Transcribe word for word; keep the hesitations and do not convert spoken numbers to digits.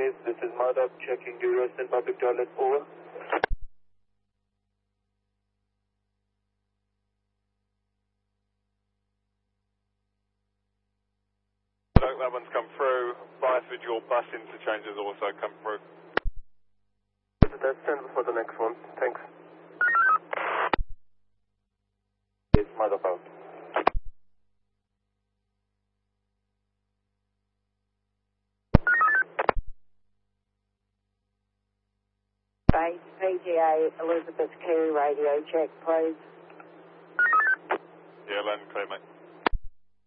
Base, this is Madhav checking Duros in public toilet, over. That one's come through. Bifid, your bus interchange has also come through. That's ten for the next one. Thanks. It's Madhav out. Base, P G A, Elizabeth Carey radio check, please. Yeah, land clear, mate.